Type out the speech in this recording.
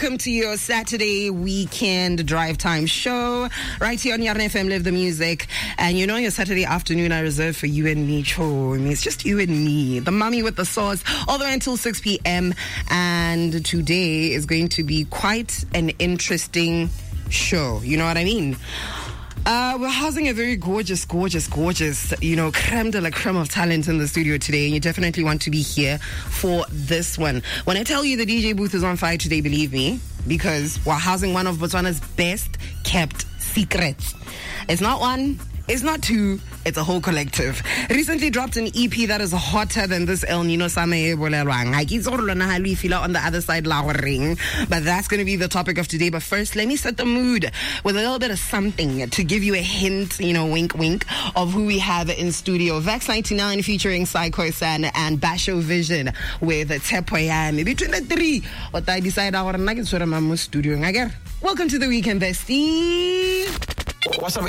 Welcome to your Saturday weekend drive time show right here on Yarn FM. Live the music. And you know, your Saturday afternoon I reserve for you and me, Cho. I mean, it's just you and me, the mommy with the sauce, all the way until 6 p.m. And today is going to be quite an interesting show. You know what I mean? We're housing a very gorgeous, creme de la creme of talent in the studio today. And you definitely want to be here for this one. When I tell you the DJ booth is on fire today, believe me, because we're housing one of Botswana's best kept secrets. It's not one, it's not two, it's a whole collective. Recently dropped an EP that is hotter than this El Nino Same Bolelwang. On the other side, ring. But that's going to be the topic of today. But first, let me set the mood with a little bit of something to give you a hint, wink, wink, of who we have in studio. Vex 99 featuring Psycho San and Basho Vision with Tepoyan. Between the three, what I decide our nuggets for my studio. Welcome to the weekend, bestie. What's up,